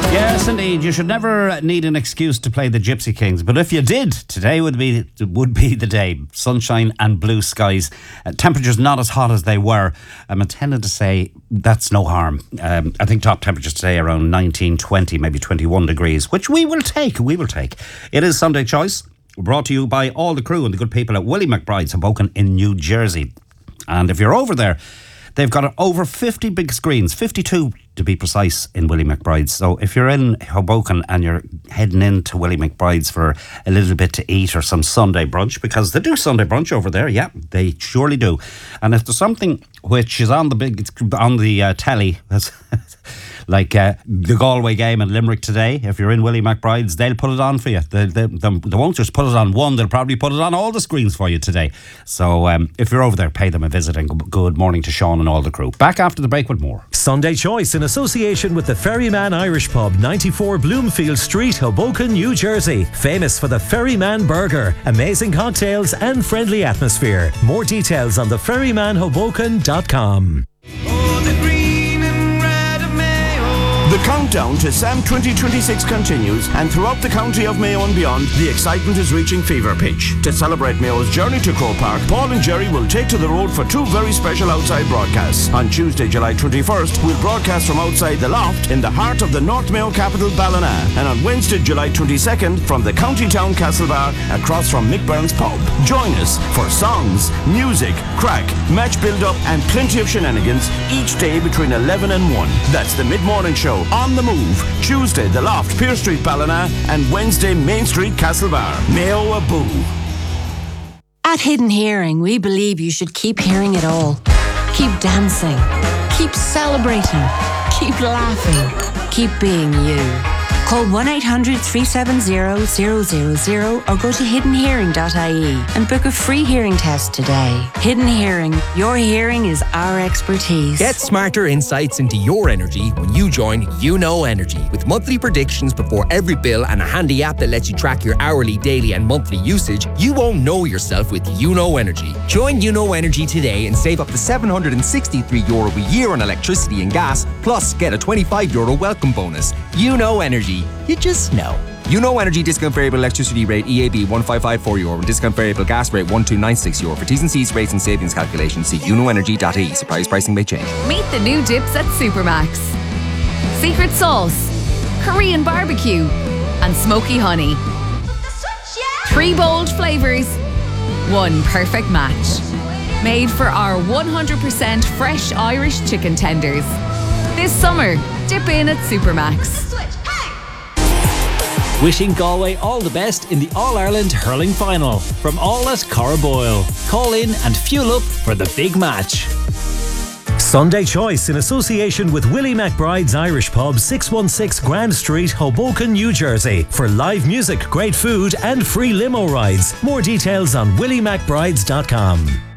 Yes, indeed. You should never need an excuse to play the Gypsy Kings, but if you did, today would be the day. Sunshine and blue skies. Temperatures not as hot as they were. I'm intended to say that's no harm. I think top temperatures today around 19, 20, maybe 21 degrees, which we will take. It is Sunday Choice, brought to you by all the crew and the good people at Willie McBride's Hoboken in New Jersey. And if you're over there, they've got over 50 big screens, 52 to be precise, in Willie McBride's. So if you're in Hoboken and you're heading into Willie McBride's for a little bit to eat or some Sunday brunch, because they do Sunday brunch over there, yeah, they surely do. And if there's something which is on the telly, like the Galway game in Limerick today, if you're in Willie McBride's, they'll put it on for you. They won't just put it on one, they'll probably put it on all the screens for you today. So if you're over there, pay them a visit, and good morning to Sean and all the crew. Back after the break with more. Sunday Choice in association with the Ferryman Irish Pub, 94 Bloomfield Street, Hoboken, New Jersey. Famous for the Ferryman Burger, amazing cocktails and friendly atmosphere. More details on theferrymanhoboken.com. The countdown to SAM 2026 continues, and throughout the county of Mayo and beyond, the excitement is reaching fever pitch. To celebrate Mayo's journey to Croke Park, Paul and Jerry will take to the road for two very special outside broadcasts. On Tuesday, July 21st, we'll broadcast from outside the Loft in the heart of the North Mayo capital, Ballina, and on Wednesday, July 22nd, from the county town Castlebar across from Mick Byrne's pub. Join us for songs, music, crack, match build-up, and plenty of shenanigans each day between 11 and 1. That's the mid-morning show. On the Move. Tuesday, The Loft, Pier Street, Ballina, and Wednesday, Main Street, Castlebar. Mayo Aboo. At Hidden Hearing, we believe you should keep hearing it all. Keep dancing. Keep celebrating. Keep laughing. Keep being you. Call 1-800-370-000 or go to hiddenhearing.ie and book a free hearing test today. Hidden Hearing. Your hearing is our expertise. Get smarter insights into your energy when you join YouKnow Energy. With monthly predictions before every bill and a handy app that lets you track your hourly, daily and monthly usage, you won't know yourself with YouKnow Energy. Join YouKnow Energy today and save up to €763 a year on electricity and gas, plus get a €25 welcome bonus. YouKnow Energy. You just know. YouKnow Energy discount variable electricity rate EAB €1554 and discount variable gas rate €1296. For T's and C's rates and savings calculations, see youknowenergy.ie. Surprise pricing may change. Meet the new dips at Supermax. Secret sauce, Korean barbecue, and smoky honey. 3 bold flavours, 1 perfect match. Made for our 100% fresh Irish chicken tenders. This summer, dip in at Supermax. Wishing Galway all the best in the All-Ireland Hurling Final. From all at Corraboyle. Call in and fuel up for the big match. Sunday Choice in association with Willie McBride's Irish Pub, 616 Grand Street, Hoboken, New Jersey. For live music, great food and free limo rides. More details on williemcbrides.com.